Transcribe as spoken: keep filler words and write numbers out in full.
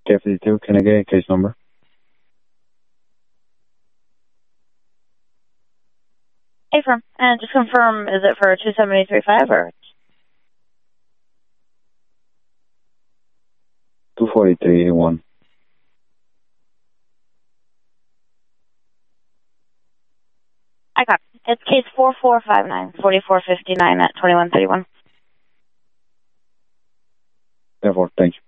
Deputy two, can I get a case number? Hey, firm. And just confirm, is it for two seven eight three five or? two forty-three eighty-one. I got it. It's case four four five nine, forty-four fifty-nine at twenty-one thirty-one. Therefore, thank you.